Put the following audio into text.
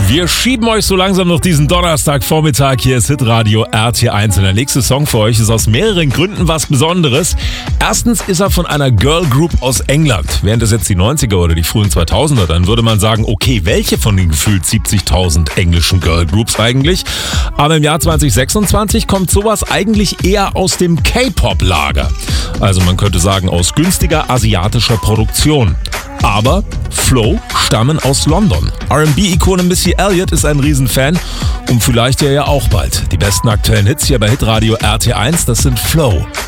Wir schieben euch so langsam noch diesen Donnerstagvormittag. Hier ist Hitradio RT1 und der nächste Song für euch ist aus mehreren Gründen was Besonderes. Erstens ist er von einer Girl Group aus England. Wären das jetzt die 90er oder die frühen 2000er, dann würde man sagen, okay, welche von den gefühlt 70.000 englischen Girl Groups eigentlich? Aber im Jahr 2026 kommt sowas eigentlich eher aus dem K-Pop-Lager. Also man könnte sagen, aus günstiger asiatischer Produktion. Aber Flow stammen aus London. R&B-Ikone Missy Elliott ist ein Riesenfan und vielleicht ja auch bald. Die besten aktuellen Hits hier bei Hitradio RT1, das sind Flow.